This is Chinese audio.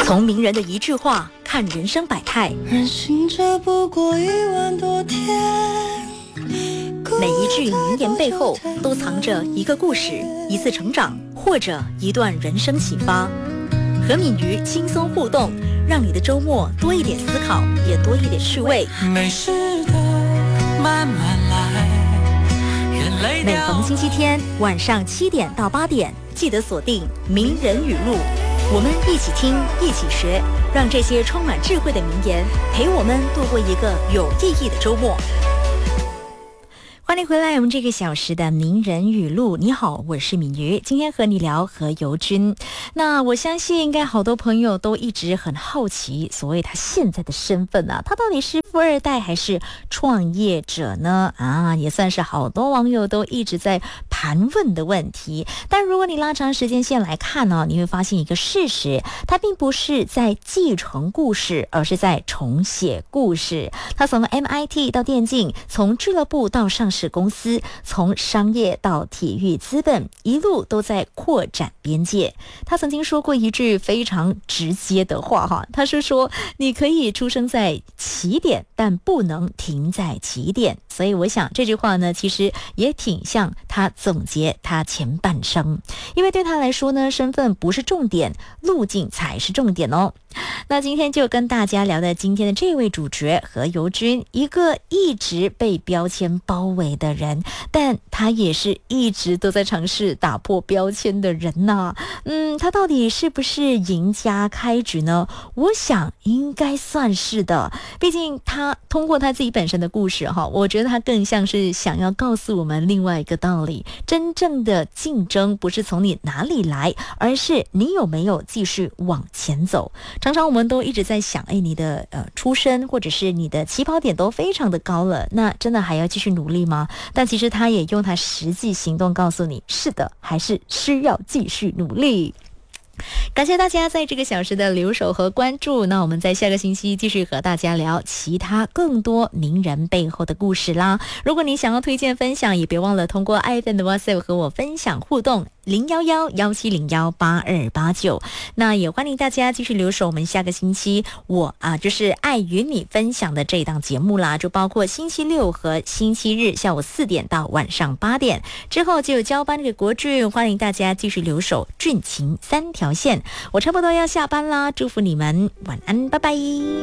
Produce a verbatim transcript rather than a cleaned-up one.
从名人的一句话看人生百态， 人行者不过一万多天， 每一句名言背后都藏着一个故事，一次成长，或者一段人生启发。和敏瑜轻松互动，让你的周末多一点思考，也多一点趣味。 没事的，慢慢来，眼泪每逢星期天晚上七点到八点，记得锁定名人语录，我们一起听，一起学，让这些充满智慧的名言陪我们度过一个有意义的周末。欢迎回来，我们这个小时的名人语录。你好，我是敏瑜，今天和你聊何猷君。那我相信应该好多朋友都一直很好奇，所谓他现在的身份啊，他到底是富二代还是创业者呢？啊，也算是好多网友都一直在盘问的问题。但如果你拉长时间线来看呢、哦，你会发现一个事实，他并不是在继承故事，而是在重写故事。他从 M I T 到电竞，从俱乐部到上市公司，从商业到体育资本，一路都在扩展边界。他曾经说过一句非常直接的话哈，他是说你可以出生在起点，但不能停在起点。所以我想这句话呢，其实也挺像他总结他前半生，因为对他来说呢，身份不是重点，路径才是重点哦。那今天就跟大家聊的今天的这位主角何猷君，一个一直被标签包围的人，但他也是一直都在尝试打破标签的人呐、啊。嗯，他到底是不是赢家开局呢？我想应该算是的，毕竟他通过他自己本身的故事哈，我觉得他更像是想要告诉我们另外一个道理：真正的竞争不是从你哪里来，而是你有没有继续往前走。常常我们都一直在想，哎，你的呃出身或者是你的起跑点都非常的高了，那真的还要继续努力吗？但其实他也用他实际行动告诉你，是的，还是需要继续努力。感谢大家在这个小时的留守和关注，那我们在下个星期继续和大家聊其他更多名人背后的故事啦。如果你想要推荐分享，也别忘了通过 I F M 的 WhatsApp 和我分享互动零一一一七零一八二八九。那也欢迎大家继续留守我们下个星期我啊就是爱与你分享的这一档节目啦，就包括星期六和星期日下午四点到晚上八点，之后就有交班给国俊，欢迎大家继续留守俊情三条线。我差不多要下班啦，祝福你们晚安，拜拜。